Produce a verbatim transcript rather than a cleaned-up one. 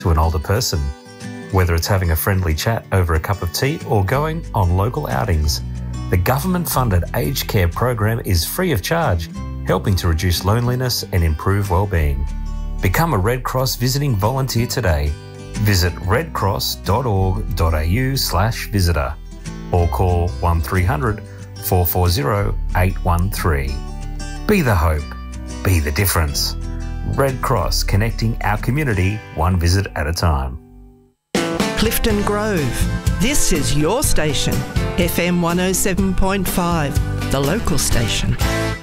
to an older person. Whether it's having a friendly chat over a cup of tea or going on local outings, the government-funded aged care program is free of charge, helping to reduce loneliness and improve well-being. Become a Red Cross visiting volunteer today. Visit redcross.org.au slash visitor or call one three hundred, four four zero, eight one three. Be the hope. Be the difference. Red Cross, connecting our community one visit at a time. Clifton Grove. This is your station, F M one oh seven point five, the local station.